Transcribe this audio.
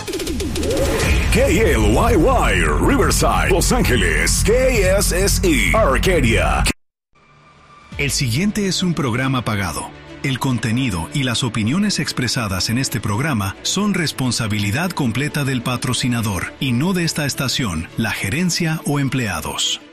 KLYY, Riverside, Los Ángeles, KSSE, Arcadia. El siguiente es un programa pagado. El contenido y las opiniones expresadas en este programa son responsabilidad completa del patrocinador y no de esta estación, la gerencia o empleados.